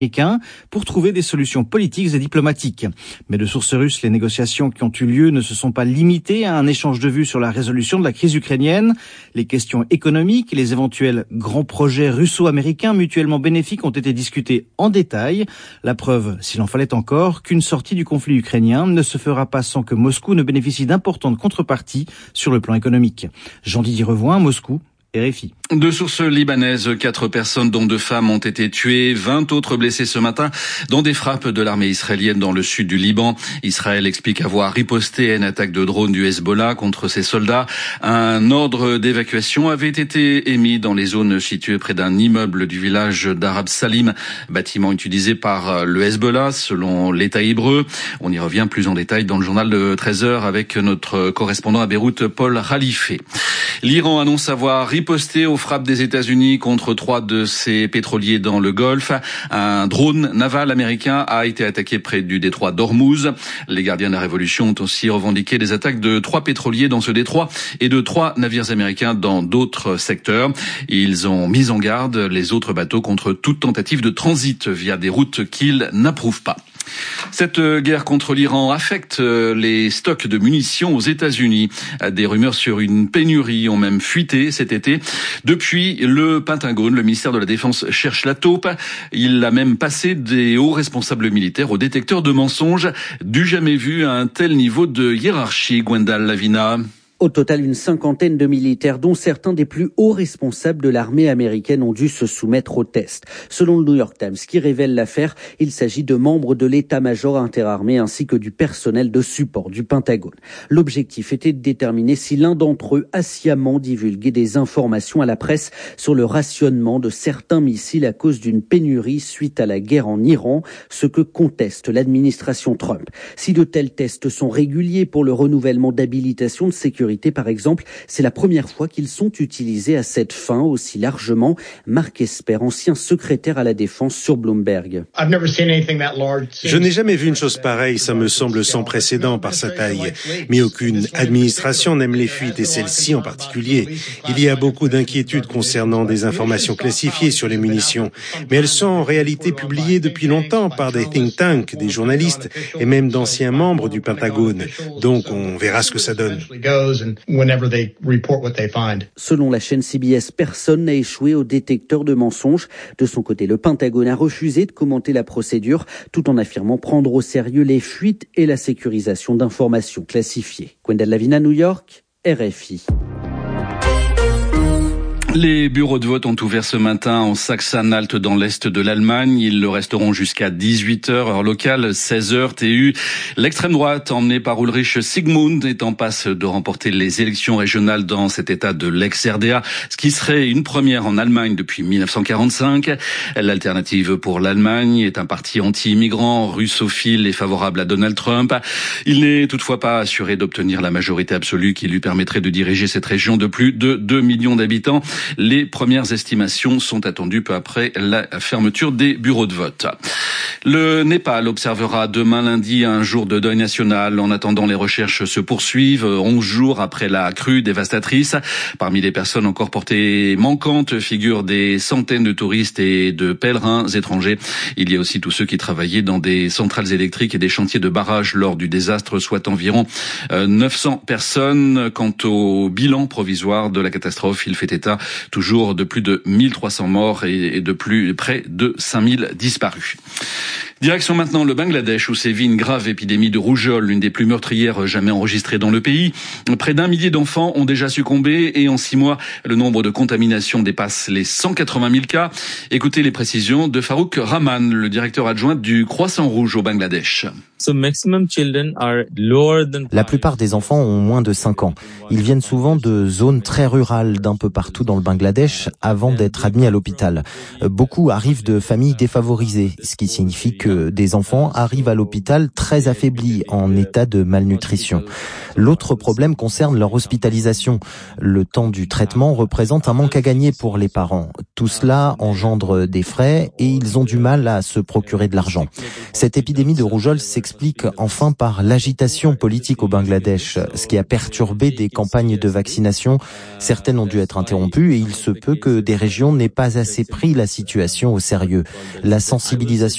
pour trouver des solutions politiques et diplomatiques. Mais de sources russes, les négociations qui ont eu lieu ne se sont pas limitées à un échange de vues sur la résolution de la crise ukrainienne. Les questions économiques et les éventuels grands projets russo-américains mutuellement bénéfiques ont été discutés en détail. La preuve, s'il en fallait encore, qu'une sortie du conflit ukrainien ne se fera pas sans que Moscou ne bénéficie d'importantes contreparties sur le plan économique. Jean-Didier Revoin, Moscou. RFI. De sources libanaises, 4 personnes dont 2 femmes ont été tuées, 20 autres blessées ce matin dans des frappes de l'armée israélienne dans le sud du Liban. Israël explique avoir riposté à une attaque de drone du Hezbollah contre ses soldats. Un ordre d'évacuation avait été émis dans les zones situées près d'un immeuble du village d'Arab Salim, bâtiment utilisé par le Hezbollah selon l'État hébreu. On y revient plus en détail dans le journal de 13h avec notre correspondant à Beyrouth, Paul Khalife. L'Iran annonce avoir riposté aux frappes des États-Unis contre 3 de ses pétroliers dans le Golfe. Un drone naval américain a été attaqué près du détroit d'Ormuz. Les gardiens de la révolution ont aussi revendiqué des attaques de 3 pétroliers dans ce détroit et de 3 navires américains dans d'autres secteurs. Ils ont mis en garde les autres bateaux contre toute tentative de transit via des routes qu'ils n'approuvent pas. Cette guerre contre l'Iran affecte les stocks de munitions aux États-Unis. Des rumeurs sur une pénurie ont même fuité cet été. Depuis, le Pentagone, le ministère de la Défense, cherche la taupe. Il a même passé des hauts responsables militaires au détecteur de mensonges. Du jamais vu à un tel niveau de hiérarchie, Gwendal Lavina. Au total, une 50aine de militaires, dont certains des plus hauts responsables de l'armée américaine, ont dû se soumettre au test. Selon le New York Times, qui révèle l'affaire, il s'agit de membres de l'état-major interarmé ainsi que du personnel de support du Pentagone. L'objectif était de déterminer si l'un d'entre eux a sciemment divulgué des informations à la presse sur le rationnement de certains missiles à cause d'une pénurie suite à la guerre en Iran, ce que conteste l'administration Trump. Si de tels tests sont réguliers pour le renouvellement d'habilitation de sécurité, par exemple, c'est la première fois qu'ils sont utilisés à cette fin aussi largement. Marc Esper, ancien secrétaire à la Défense sur Bloomberg. Je n'ai jamais vu une chose pareille, ça me semble sans précédent par sa taille. Mais aucune administration n'aime les fuites et celle-ci en particulier. Il y a beaucoup d'inquiétudes concernant des informations classifiées sur les munitions, mais elles sont en réalité publiées depuis longtemps par des think tanks, des journalistes et même d'anciens membres du Pentagone. Donc on verra ce que ça donne. Selon la chaîne CBS, personne n'a échoué au détecteur de mensonges. De son côté, le Pentagone a refusé de commenter la procédure, tout en affirmant prendre au sérieux les fuites et la sécurisation d'informations classifiées. Gwendal Lavina, New York, RFI. Les bureaux de vote ont ouvert ce matin en Saxe-Anhalt dans l'est de l'Allemagne. Ils le resteront jusqu'à 18h, heure locale, 16h TU. L'extrême droite, emmenée par Ulrich Sigmund, est en passe de remporter les élections régionales dans cet état de l'ex-RDA, ce qui serait une première en Allemagne depuis 1945. L'Alternative pour l'Allemagne est un parti anti-immigrant, russophile et favorable à Donald Trump. Il n'est toutefois pas assuré d'obtenir la majorité absolue qui lui permettrait de diriger cette région de plus de 2 millions d'habitants. Les premières estimations sont attendues peu après la fermeture des bureaux de vote. Le Népal observera demain lundi un jour de deuil national. En attendant, les recherches se poursuivent 11 jours après la crue dévastatrice. Parmi les personnes encore portées manquantes figurent des centaines de touristes et de pèlerins étrangers. Il y a aussi tous ceux qui travaillaient dans des centrales électriques et des chantiers de barrages lors du désastre, soit environ 900 personnes. Quant au bilan provisoire de la catastrophe, il fait état toujours de plus de 1300 morts et de près de 5000 disparus. Direction maintenant le Bangladesh où sévit une grave épidémie de rougeole, l'une des plus meurtrières jamais enregistrées dans le pays. Près d'1 millier d'enfants ont déjà succombé et en 6 mois, le nombre de contaminations dépasse les 180 000 cas. Écoutez les précisions de Farouk Rahman, le directeur adjoint du Croissant Rouge au Bangladesh. La plupart des enfants ont moins de 5 ans. Ils viennent souvent de zones très rurales d'un peu partout dans le Bangladesh avant d'être admis à l'hôpital. Beaucoup arrivent de familles défavorisées, ce qui signifie que des enfants arrivent à l'hôpital très affaiblis, en état de malnutrition. L'autre problème concerne leur hospitalisation. Le temps du traitement représente un manque à gagner pour les parents. Tout cela engendre des frais et ils ont du mal à se procurer de l'argent. Cette épidémie de rougeole s'explique enfin par l'agitation politique au Bangladesh, ce qui a perturbé des campagnes de vaccination. Certaines ont dû être interrompues et il se peut que des régions n'aient pas assez pris la situation au sérieux. La sensibilisation